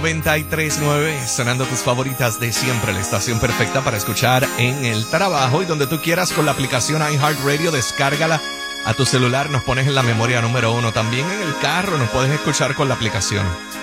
93.9, sonando tus favoritas de siempre, la estación perfecta para escuchar en el trabajo y donde tú quieras con la aplicación iHeartRadio. Descárgala a tu celular, nos pones en la memoria número 1. También en el carro nos puedes escuchar con la aplicación.